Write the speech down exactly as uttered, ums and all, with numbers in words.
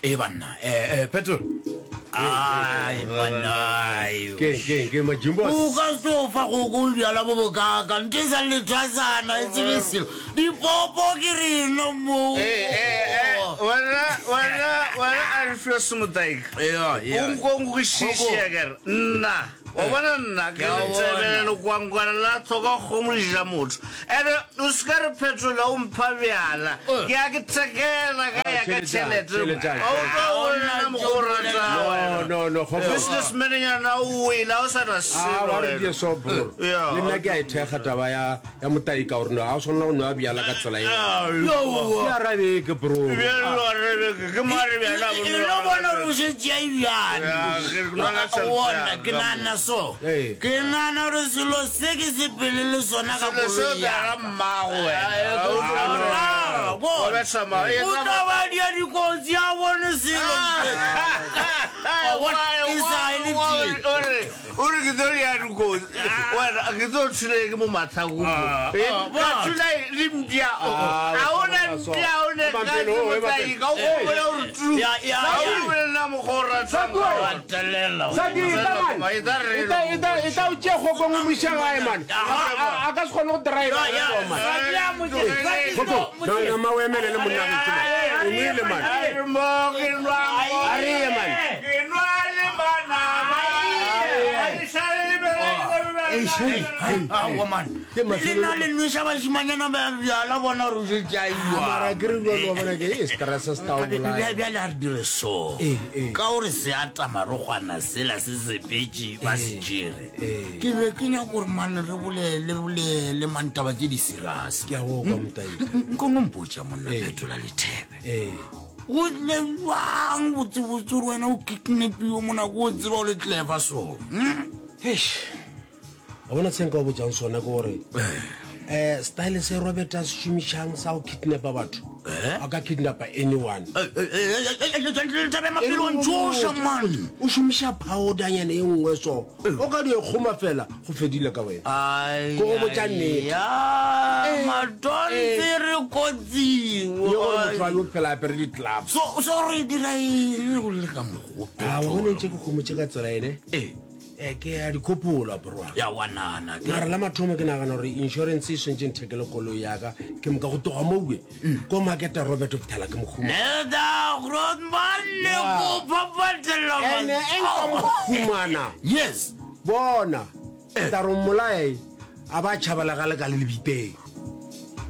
Eh banna, eh eh petrol. Ay banna. Ke ke ke majimbo. O ka sofa go go diala bo boka ka ntisa le tsana etsebisi. Di popo ke reno mo. Eh eh wala wala wala arifyo sumutaik. Yeah, yeah. Ungo ngishishe ger. Na. Obana nna ke tsebele lo kwangwana la thoka khomulija motho ene o skare petrol o mphabyala ke a ke tsekela ka ya ka chelete o ka wona mo gorata no no no businessman ya na o ila o sa rase ah wa re ke so bro le nna ke a ithega taba ya ya motai ka orno a sonna o nwa byala ka tsela yo ya rabe ke bro lo rabe ke mare byala bo no bona ro se tjai byana ke nna wona ke nana so ke nana re selo se ke se pelele sona ka bolo ya mmawe bo ba sama e ka ba dia di kotsi a bone selo what is I ore ore ke do ya di kotsi wena ke do tshile ke mo mathago e ba tshile limdia a ona ndia ona ka tsai ka o o ya ya ya na mo gora tsama telela sa di ta ita ita o tšego go mo mishanga e man a ka se khone go drive man ya mo no no ma we mele le monna ke tsela o ile man mo ke lwa ari e man ke lwa le bana ai sale be e shei ah woman le na le ntsha ba simanyana ba la bona ro se tjaiwa mara ke re go bona ke e stress sta o bola ya ya la dire so eh eh ka ore se ata maro gwana sela se se peji ba se jere ke be ke nya gore man re bole le bole le mantaba ke di serious ke a go go mtai nko nompocha monna phetola le thebe eh o le wang botse botse wena o kidnapiwa mona go tseba o le clever so eish a bona tsenka o botsang sona ke gore eh style se Robert as shumishang sa o kidnapa batho a ka kidnapa anyone tabe mapelo ntshosha man o shumisha powder nyane e nngwe so o ka di khoma fela go fedile ka wena ai go botsa nnete ya madon re kotsi yo go tla yo phela pere di club so so re dira e go le ka mo a bona ntse go khomotse ka tsela ene eh e ke a di kopola bro ya wanana ke la mathomo ke nagana gore insurance e sentse nthekele kolo yaka ke mo ka go toga mowe ko market Robert of Thala ke moghumo neda grotman le go papatela ene en ka mokhumana yes bona taro molai a ba tšhabala ga le ka le lebiteng